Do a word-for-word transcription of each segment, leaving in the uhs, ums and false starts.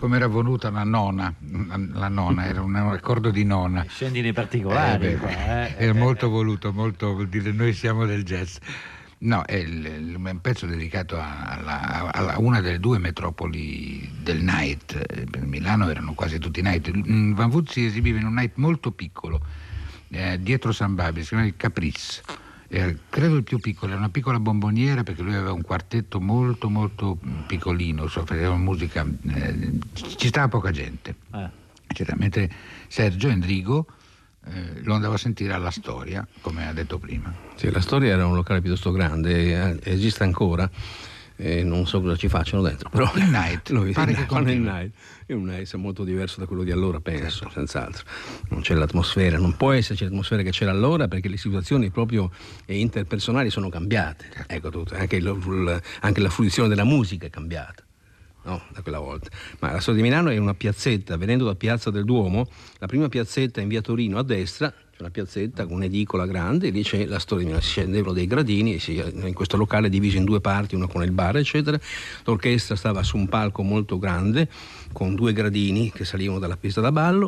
come era venuta la nona, la nona era un accordo di nona. Scendi nei particolari. Eh, beh, qua, eh. Era molto voluto, molto, vuol dire noi siamo del jazz. No, è il, il, un pezzo dedicato a, a, a una delle due metropoli del night. Per Milano erano quasi tutti night. Van Voot si esibiva in un night molto piccolo, eh, dietro San Babis, si chiama il Caprice. Eh, credo il più piccolo, era una piccola bomboniera, perché lui aveva un quartetto molto molto piccolino, so, faceva musica, eh, ci stava poca gente. Eh. Mentre Sergio Endrigo eh, lo andava a sentire alla Storia, come ha detto prima. Sì, la Storia era un locale piuttosto grande, eh, esiste ancora. E non so cosa ci facciano dentro, però il night lo pare il che night, il continui. night è un night è molto diverso da quello di allora, penso, certo. Senz'altro non c'è l'atmosfera, non può esserci l'atmosfera che c'era allora, perché le situazioni proprio interpersonali sono cambiate, certo. Ecco tutto, anche, il, anche la fruizione della musica è cambiata, no, da quella volta. Ma la Storia di Milano è una piazzetta, venendo da Piazza del Duomo, la prima piazzetta in via Torino a destra. C'è una piazzetta con un'edicola grande, e lì c'è la Storia di Milano, si scendevano dei gradini, e si, in questo locale diviso in due parti, uno con il bar eccetera. L'orchestra stava su un palco molto grande con due gradini che salivano dalla pista da ballo,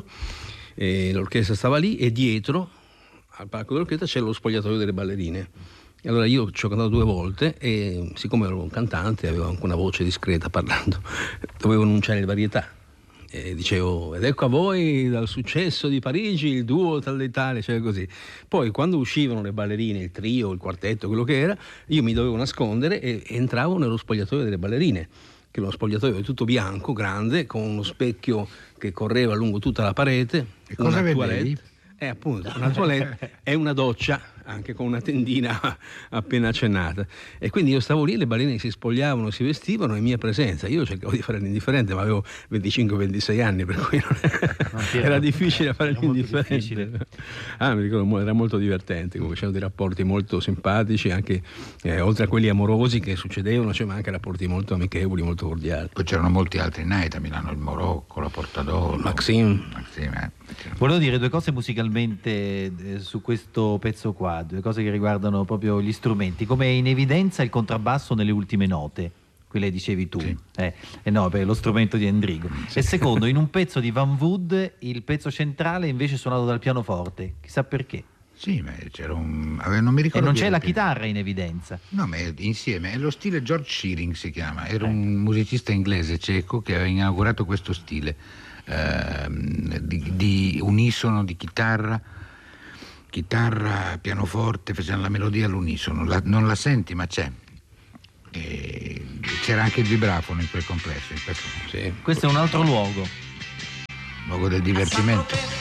e l'orchestra stava lì, e dietro al palco dell'orchestra c'era lo spogliatoio delle ballerine. E allora io ci ho cantato due volte, e siccome ero un cantante avevo anche una voce discreta parlando, dovevo annunciare le varietà. E dicevo, ed ecco a voi dal successo di Parigi il duo tal dei tale, cioè così. Poi quando uscivano le ballerine, il trio, il quartetto, quello che era, io mi dovevo nascondere e entravo nello spogliatoio delle ballerine, che è uno spogliatoio tutto bianco, grande, con uno specchio che correva lungo tutta la parete. E cosa vedevi? È appunto una toilette e una doccia, anche con una tendina appena accennata, e quindi io stavo lì, le ballerine si spogliavano, si vestivano in mia presenza. Io cercavo di fare l'indifferente, ma avevo venticinque ventisei anni, per cui non non era, era difficile fare era l'indifferente. Ah, mi ricordo, era molto divertente, comunque c'erano dei rapporti molto simpatici, anche eh, oltre a quelli amorosi che succedevano, c'erano anche rapporti molto amichevoli, molto cordiali. Poi c'erano molti altri night a Milano, il Morocco, la Portadoro, Maxim. Maxim eh. Volevo dire due cose musicalmente eh, su questo pezzo qua, due cose che riguardano proprio gli strumenti. Come è in evidenza il contrabbasso nelle ultime note, quelle dicevi tu, sì. eh, eh no, per lo strumento di Endrigo. Sì. E secondo, in un pezzo di Van Voot il pezzo centrale invece è suonato dal pianoforte, chissà perché. Sì, ma c'era un... non mi ricordo. E non c'è la chitarra in evidenza. No, ma è insieme, è lo stile George Shearing si chiama, era eh. un musicista inglese ceco che aveva inaugurato questo stile. Uh, di, di unisono di chitarra chitarra, pianoforte, facevano la melodia all'unisono, la, non la senti ma c'è, e c'era anche il vibrafono in quel complesso, in questo, sì. Questo è un altro luogo luogo del divertimento.